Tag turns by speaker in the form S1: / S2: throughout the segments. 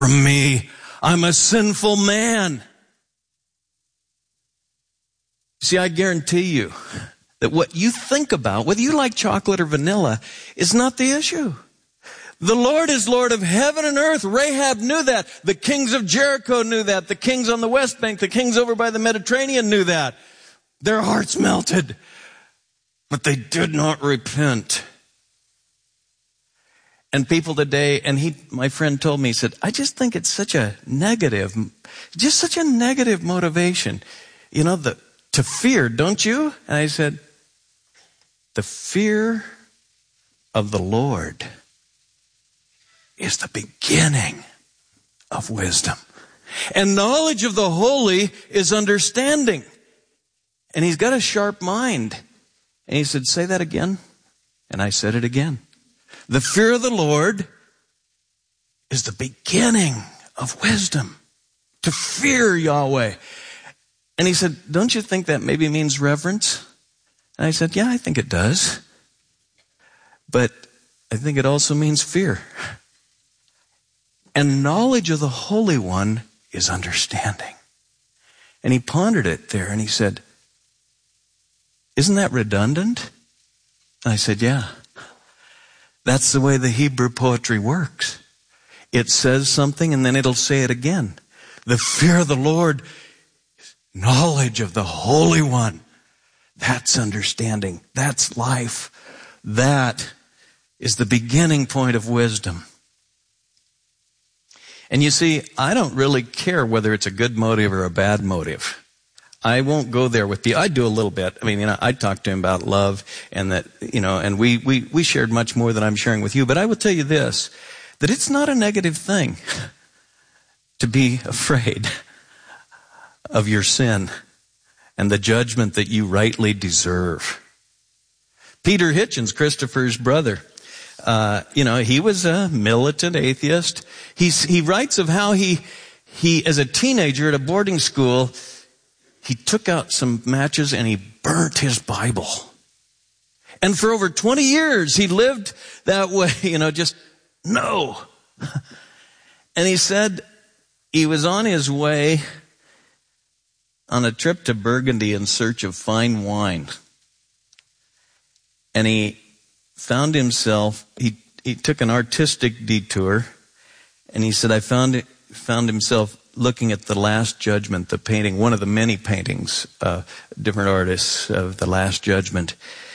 S1: from me. I'm a sinful man. See, I guarantee you that what you think about, whether you like chocolate or vanilla, is not the issue. The Lord is Lord of heaven and earth. Rahab knew that. The kings of Jericho knew that. The kings on the West Bank, the kings over by the Mediterranean knew that. Their hearts melted, but they did not repent. And people today, and my friend told me, he said, I just think it's such a negative motivation. You know, to fear, don't you? And I said, the fear of the Lord is the beginning of wisdom. And knowledge of the holy is understanding. And he's got a sharp mind. And he said, say that again. And I said it again. The fear of the Lord is the beginning of wisdom. To fear Yahweh. And he said, don't you think that maybe means reverence? And I said, yeah, I think it does. But I think it also means fear. And knowledge of the Holy One is understanding. And he pondered it there and he said, isn't that redundant? And I said, yeah. That's the way the Hebrew poetry works. It says something and then it'll say it again. The fear of the Lord, knowledge of the Holy One. That's understanding. That's life. That is the beginning point of wisdom. And you see, I don't really care whether it's a good motive or a bad motive. I won't go there with you. I do a little bit. I mean, I talked to him about love and that, and we shared much more than I'm sharing with you. But I will tell you this, that it's not a negative thing to be afraid of your sin and the judgment that you rightly deserve. Peter Hitchens, Christopher's brother, he was a militant atheist. He writes of how he as a teenager at a boarding school, he took out some matches and he burnt his Bible. And for over 20 years, he lived that way, no. And he said he was on his way on a trip to Burgundy in search of fine wine. And he found himself, he took an artistic detour, and he said, I found himself looking at The Last Judgment, the painting, one of the many paintings, different artists of The Last Judgment.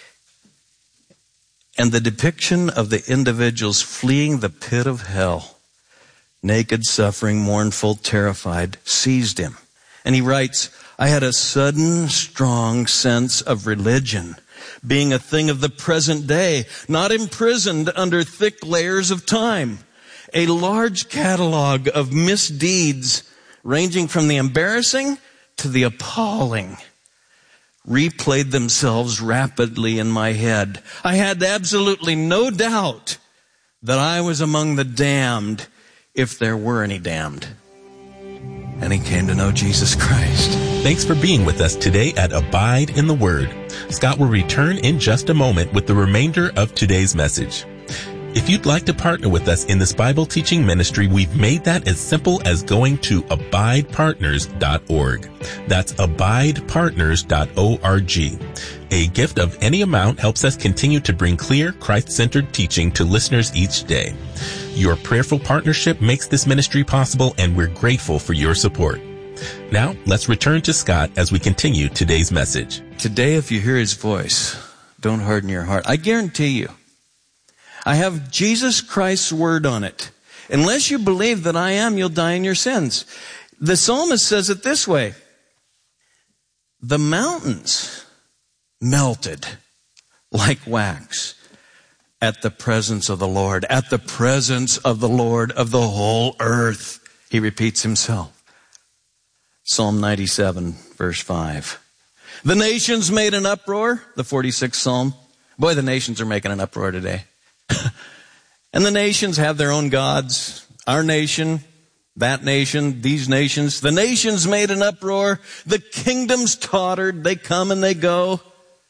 S1: And the depiction of the individuals fleeing the pit of hell, naked, suffering, mournful, terrified, seized him. And he writes, I had a sudden, strong sense of religion being a thing of the present day, not imprisoned under thick layers of time. A large catalog of misdeeds ranging from the embarrassing to the appalling replayed themselves rapidly in my head. I had absolutely no doubt that I was among the damned, if there were any damned. And he came to know Jesus Christ.
S2: Thanks for being with us today at Abide in the Word. Scott will return in just a moment with the remainder of today's message. If you'd like to partner with us in this Bible teaching ministry, we've made that as simple as going to abidepartners.org. That's abidepartners.org. A gift of any amount helps us continue to bring clear, Christ-centered teaching to listeners each day. Your prayerful partnership makes this ministry possible, and we're grateful for your support. Now, let's return to Scott as we continue today's message.
S1: Today, if you hear his voice, don't harden your heart. I guarantee you, I have Jesus Christ's word on it. Unless you believe that I am, you'll die in your sins. The psalmist says it this way. The mountains melted like wax at the presence of the Lord, at the presence of the Lord of the whole earth. He repeats himself. Psalm 97, verse 5. The nations made an uproar, the 46th Psalm. Boy, the nations are making an uproar today. And the nations have their own gods. Our nation, that nation, these nations. The nations made an uproar. The kingdoms tottered. They come and they go.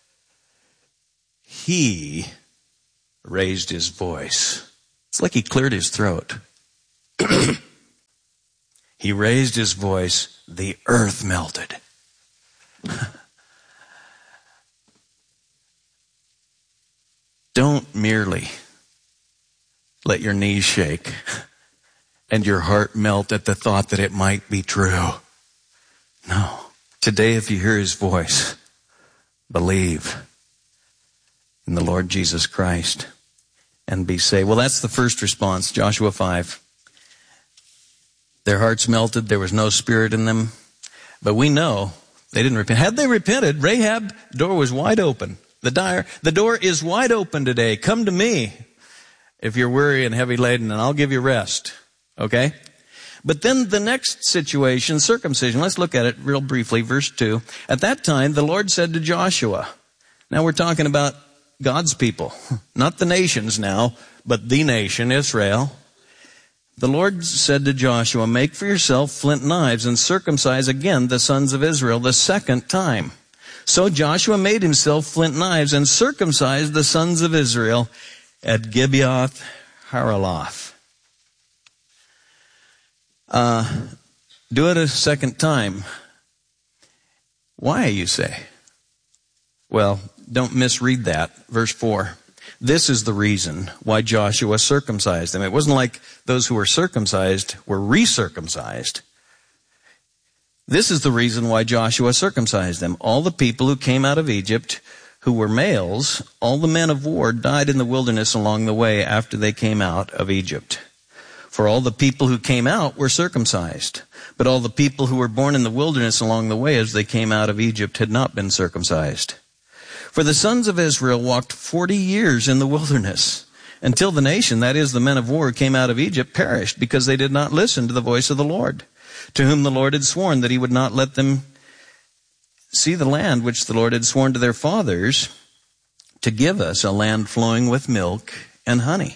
S1: He raised his voice. It's like he cleared his throat. he raised his voice, the earth melted. Don't merely let your knees shake and your heart melt at the thought that it might be true. No. Today, if you hear his voice, believe in the Lord Jesus Christ and be saved. Well, that's the first response, Joshua 5. Their hearts melted. There was no spirit in them. But we know they didn't repent. Had they repented, Rahab, door was wide open. The door is wide open today. Come to me if you're weary and heavy laden, and I'll give you rest. Okay? But then the next situation, circumcision. Let's look at it real briefly. Verse 2. At that time, the Lord said to Joshua. Now we're talking about God's people. Not the nations now, but the nation, Israel. The Lord said to Joshua, make for yourself flint knives and circumcise again the sons of Israel the second time. So Joshua made himself flint knives and circumcised the sons of Israel at Gibeath Haraloth. Do it a second time. Why, you say? Well, don't misread that. Verse 4. This is the reason why Joshua circumcised them. It wasn't like those who were circumcised were recircumcised. This is the reason why Joshua circumcised them. All the people who came out of Egypt who were males, all the men of war died in the wilderness along the way after they came out of Egypt. For all the people who came out were circumcised, but all the people who were born in the wilderness along the way as they came out of Egypt had not been circumcised. For the sons of Israel walked 40 years in the wilderness until the nation, that is the men of war who came out of Egypt, perished because they did not listen to the voice of the Lord, to whom the Lord had sworn that he would not let them see the land which the Lord had sworn to their fathers to give us, a land flowing with milk and honey.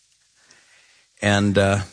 S1: And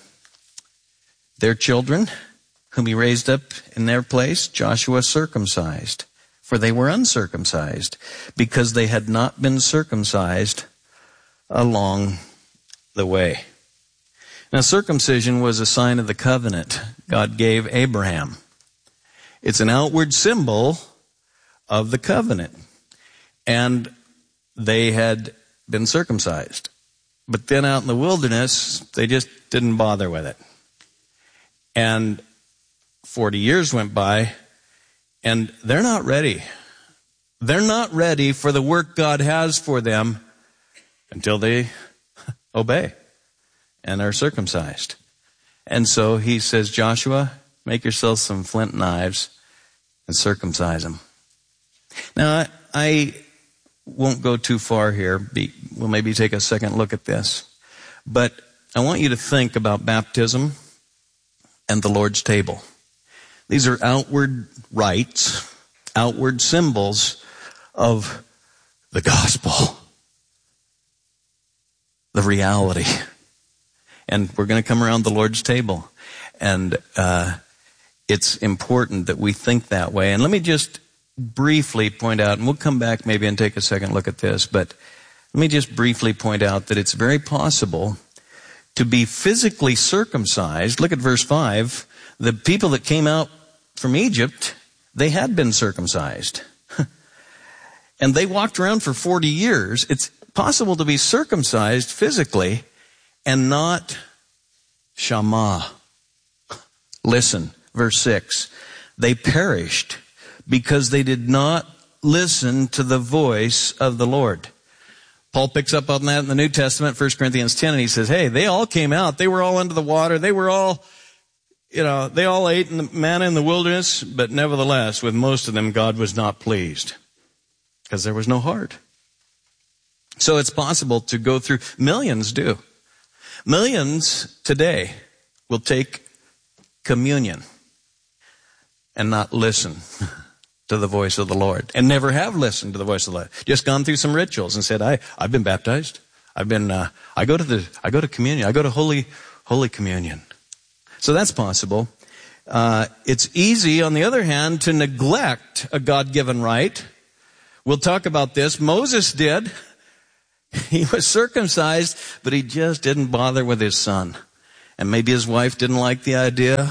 S1: their children, whom he raised up in their place, Joshua circumcised. For they were uncircumcised, because they had not been circumcised along the way. Now, circumcision was a sign of the covenant God gave Abraham. It's an outward symbol of the covenant. And they had been circumcised. But then out in the wilderness, they just didn't bother with it. And 40 years went by, and they're not ready. They're not ready for the work God has for them until they obey and are circumcised. And so he says, Joshua, make yourself some flint knives and circumcise them. Now, I won't go too far here. We'll maybe take a second look at this. But I want you to think about baptism and the Lord's table. These are outward rites, outward symbols of the gospel, the reality. And we're going to come around the Lord's table. And it's important that we think that way. And let me just briefly point out, and we'll come back maybe and take a second look at this, but let me just briefly point out that it's very possible to be physically circumcised. Look at verse 5. The people that came out from Egypt, they had been circumcised. And they walked around for 40 years. It's possible to be circumcised physically and not shama. Listen, verse 6. They perished because they did not listen to the voice of the Lord. Paul picks up on that in the New Testament, 1 Corinthians 10, and he says, hey, they all came out. They were all under the water. They were all, they all ate in the manna in the wilderness, but nevertheless, with most of them, God was not pleased because there was no heart. So it's possible to go through, millions do. Millions today will take communion and not listen to the voice of the Lord, and never have listened to the voice of the Lord. Just gone through some rituals and said, I've been baptized. I go to communion. I go to Holy Communion. So that's possible. It's easy, on the other hand, to neglect a God-given right. We'll talk about this. Moses did. He was circumcised, but he just didn't bother with his son. And maybe his wife didn't like the idea.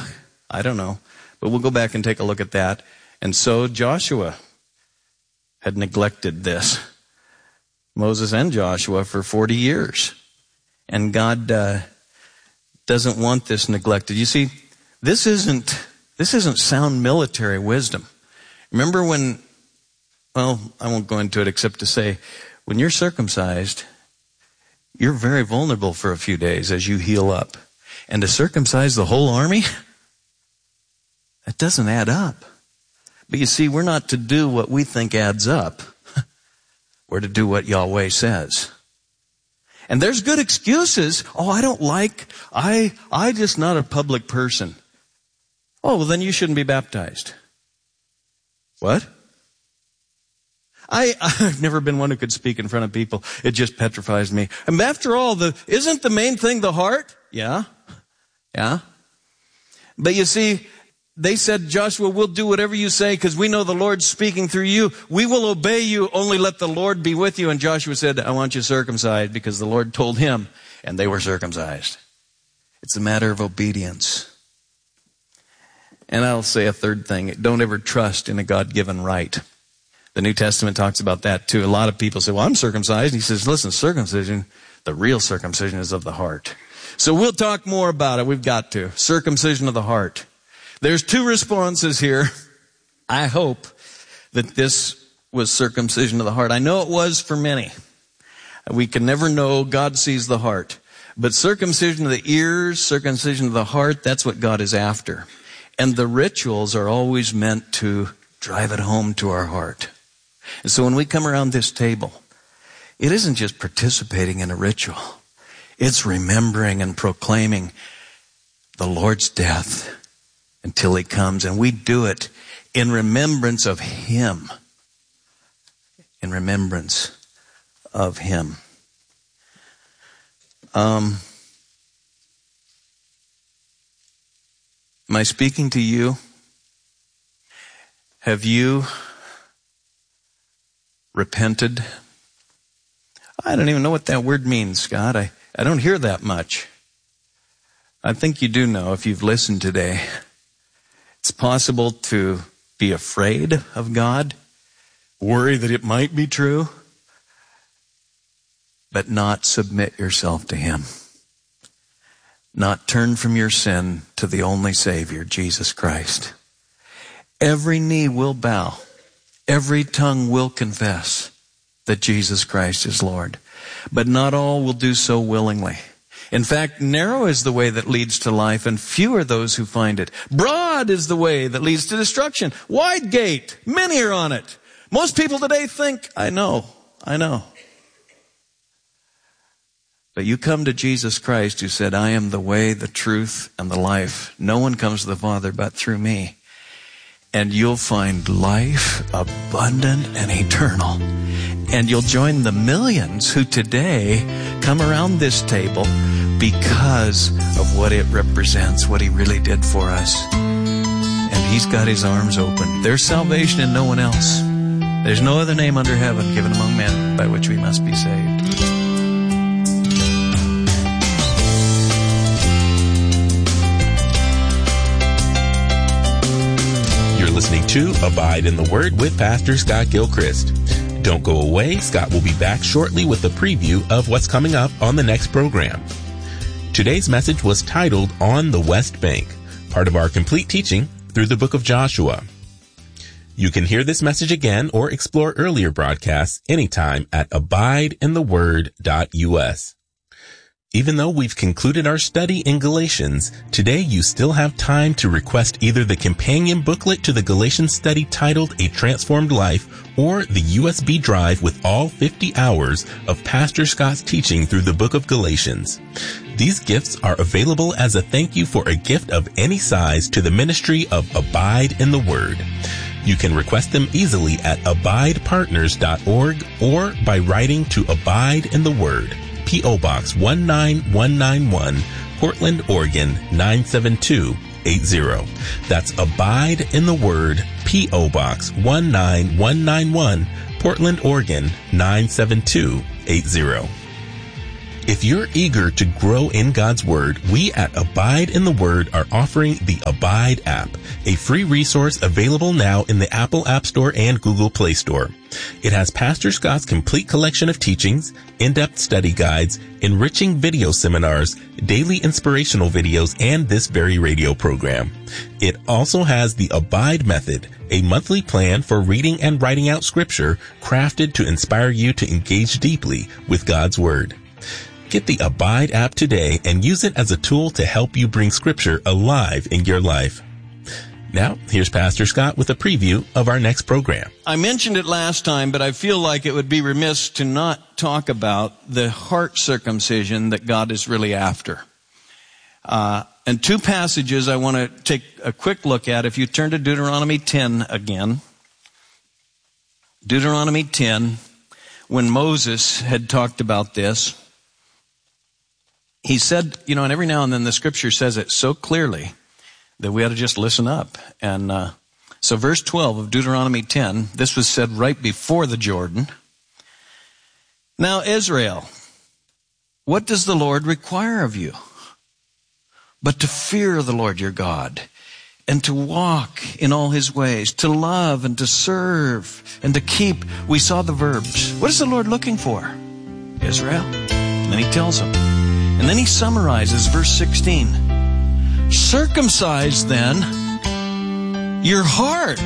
S1: I don't know. But we'll go back and take a look at that. And so Joshua had neglected this. Moses and Joshua for 40 years. And God doesn't want this neglected. You see, this isn't sound military wisdom. Remember when, well, I won't go into it except to say, when you're circumcised, you're very vulnerable for a few days as you heal up. And to circumcise the whole army, that doesn't add up. But you see, we're not to do what we think adds up. We're to do what Yahweh says. And there's good excuses. Oh, I just not a public person. Oh, well then you shouldn't be baptized. What? I've never been one who could speak in front of people. It just petrifies me. And after all, isn't the main thing the heart? Yeah. But you see, they said, Joshua, we'll do whatever you say because we know the Lord's speaking through you. We will obey you. Only let the Lord be with you. And Joshua said, I want you circumcised because the Lord told him, and they were circumcised. It's a matter of obedience. And I'll say a third thing. Don't ever trust in a God-given right. The New Testament talks about that too. A lot of people say, well, I'm circumcised. And he says, listen, circumcision, the real circumcision is of the heart. So we'll talk more about it. We've got to. Circumcision of the heart. There's two responses here. I hope that this was circumcision of the heart. I know it was for many. We can never know. God sees the heart. But circumcision of the ears, circumcision of the heart, that's what God is after. And the rituals are always meant to drive it home to our heart. And so when we come around this table, it isn't just participating in a ritual. It's remembering and proclaiming the Lord's death until he comes. And we do it in remembrance of him. In remembrance of him. Am I speaking to you? Have you repented? I don't even know what that word means, Scott. I don't hear that much. I think you do know if you've listened today. It's possible to be afraid of God, worry that it might be true, but not submit yourself to him. Not turn from your sin to the only Savior, Jesus Christ. Every knee will bow. Every tongue will confess that Jesus Christ is Lord. But not all will do so willingly. In fact, narrow is the way that leads to life, and few are those who find it. Broad is the way that leads to destruction. Wide gate, many are on it. Most people today think, I know. But you come to Jesus Christ who said, I am the way, the truth, and the life. No one comes to the Father but through me. And you'll find life abundant and eternal. And you'll join the millions who today come around this table because of what it represents, what he really did for us. And he's got his arms open. There's salvation in no one else. There's no other name under heaven given among men by which we must be saved.
S2: Listening to Abide in the Word with Pastor Scott Gilchrist. Don't go away. Scott will be back shortly with a preview of what's coming up on the next program. Today's message was titled On the West Bank, part of our complete teaching through the book of Joshua. You can hear this message again or explore earlier broadcasts anytime at abideintheword.us. Even though we've concluded our study in Galatians, today you still have time to request either the companion booklet to the Galatians study titled A Transformed Life or the USB drive with all 50 hours of Pastor Scott's teaching through the book of Galatians. These gifts are available as a thank you for a gift of any size to the ministry of Abide in the Word. You can request them easily at abidepartners.org or by writing to Abide in the Word, P.O. Box 19191, Portland, Oregon 97280. That's Abide in the Word, P.O. Box 19191, Portland, Oregon 97280. If you're eager to grow in God's Word, we at Abide in the Word are offering the Abide app, a free resource available now in the Apple App Store and Google Play Store. It has Pastor Scott's complete collection of teachings, in-depth study guides, enriching video seminars, daily inspirational videos, and this very radio program. It also has the Abide Method, a monthly plan for reading and writing out Scripture crafted to inspire you to engage deeply with God's Word. Get the Abide app today and use it as a tool to help you bring Scripture alive in your life. Now, here's Pastor Scott with a preview of our next program.
S1: I mentioned it last time, but I feel like it would be remiss to not talk about the heart circumcision that God is really after. And two passages I want to take a quick look at. If you turn to Deuteronomy 10 again. Deuteronomy 10, when Moses had talked about this, he said, and every now and then the Scripture says it so clearly that we ought to just listen up. And so verse 12 of Deuteronomy 10, this was said right before the Jordan. Now, Israel, what does the Lord require of you? But to fear the Lord your God, and to walk in all his ways, to love and to serve and to keep. We saw the verbs. What is the Lord looking for? Israel. And then he tells them. And then he summarizes verse 16. Circumcise then your heart.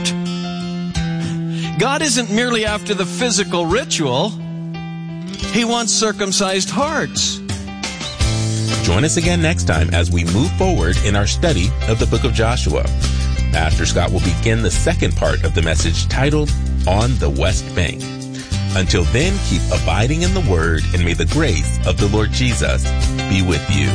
S1: God isn't merely after the physical ritual. He wants circumcised hearts.
S2: Join us again next time as we move forward in our study of the book of Joshua. Pastor Scott will begin the second part of the message titled On the West Bank. Until then, keep abiding in the Word, and may the grace of the Lord Jesus be with you.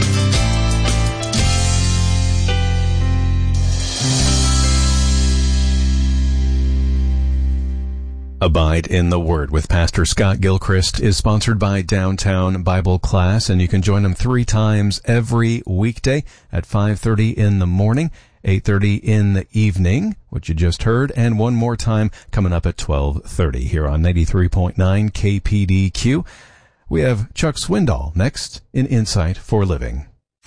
S3: Abide in the Word with Pastor Scott Gilchrist is sponsored by Downtown Bible Class, and you can join them 3 times every weekday at 5:30 in the morning, 8:30 in the evening, which you just heard, and one more time coming up at 12:30 here on 93.9 KPDQ. We have Chuck Swindoll next in Insight for Living.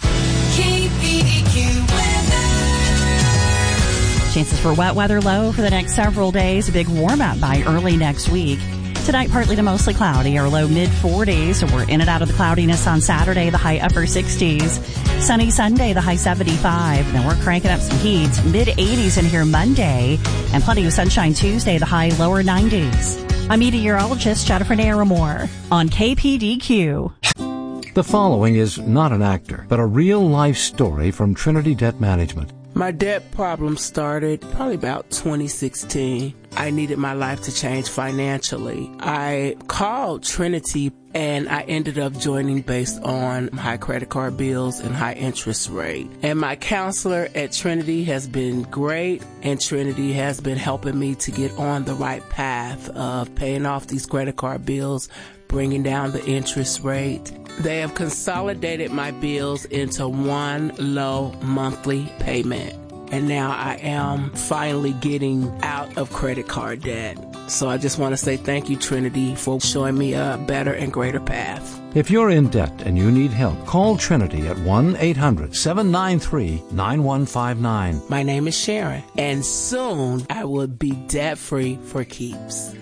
S4: Chances for wet weather low for the next several days. A big warm up by early next week. Tonight, partly to mostly cloudy, or low mid-40s. So we're in and out of the cloudiness on Saturday, the high upper 60s. Sunny Sunday, the high 75. Then we're cranking up some heat. Mid-80s in here Monday. And plenty of sunshine Tuesday, the high lower 90s. I'm meteorologist Jennifer Naramore on KPDQ.
S5: The following is not an actor, but a real-life story from Trinity Debt Management.
S6: My debt problem started probably about 2016. I needed my life to change financially. I called Trinity and I ended up joining based on high credit card bills and high interest rate. And my counselor at Trinity has been great, and Trinity has been helping me to get on the right path of paying off these credit card bills, bringing down the interest rate. They have consolidated my bills into one low monthly payment. And now I am finally getting out of credit card debt. So I just want to say thank you, Trinity, for showing me a better and greater path.
S5: If you're in debt and you need help, call Trinity at 1-800-793-9159.
S6: My name is Sharon, and soon I will be debt-free for keeps.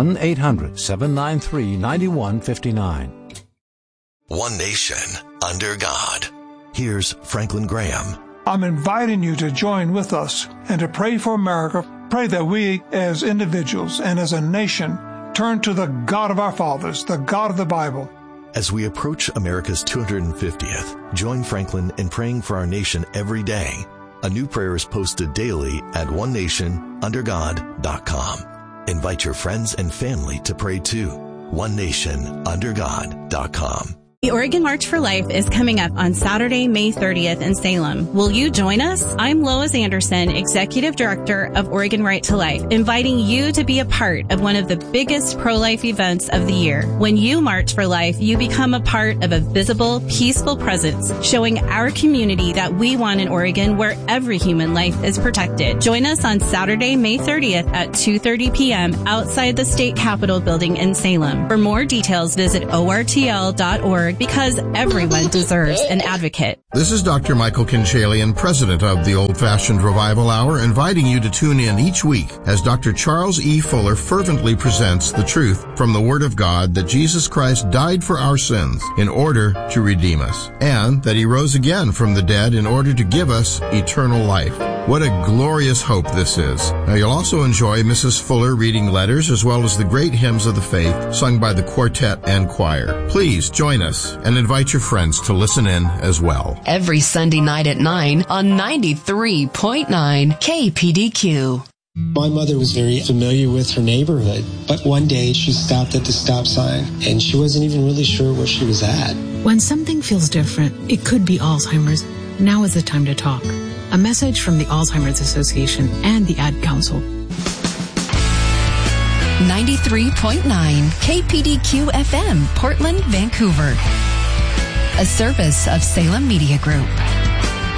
S5: 1-800-793-9159.
S7: One nation, under God. Here's Franklin Graham.
S8: I'm inviting you to join with us and to pray for America. Pray that we as individuals and as a nation turn to the God of our fathers, the God of the Bible.
S7: As we approach America's 250th, join Franklin in praying for our nation every day. A new prayer is posted daily at onenationundergod.com. Invite your friends and family to pray too. onenationundergod.com.
S9: The Oregon March for Life is coming up on Saturday, May 30th in Salem. Will you join us? I'm Lois Anderson, Executive Director of Oregon Right to Life, inviting you to be a part of one of the biggest pro-life events of the year. When you march for life, you become a part of a visible, peaceful presence, showing our community that we want an Oregon where every human life is protected. Join us on Saturday, May 30th at 2:30 p.m. outside the State Capitol building in Salem. For more details, visit ortl.org. Pittsburgh, because everyone deserves an advocate.
S10: This is Dr. Michael Kinchalian, president of the Old Fashioned Revival Hour, inviting you to tune in each week as Dr. Charles E. Fuller fervently presents the truth from the Word of God that Jesus Christ died for our sins in order to redeem us, and that He rose again from the dead in order to give us eternal life. What a glorious hope this is. Now, you'll also enjoy Mrs. Fuller reading letters as well as the great hymns of the faith sung by the quartet and choir. Please join us and invite your friends to listen in as well.
S11: Every Sunday night at 9 on 93.9 KPDQ.
S12: My mother was very familiar with her neighborhood, but one day she stopped at the stop sign and she wasn't even really sure where she was at.
S13: When something feels different, it could be Alzheimer's. Now is the time to talk. A message from the Alzheimer's Association and the Ad Council.
S11: 93.9 KPDQ FM, Portland, Vancouver. A service of Salem Media Group.